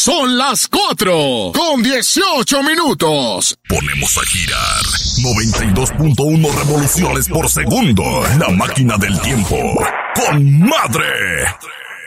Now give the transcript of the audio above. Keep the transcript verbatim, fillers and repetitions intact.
Son las cuatro con dieciocho minutos. Ponemos a girar noventa y dos punto uno revoluciones por segundo. La máquina del tiempo. ¡Con madre!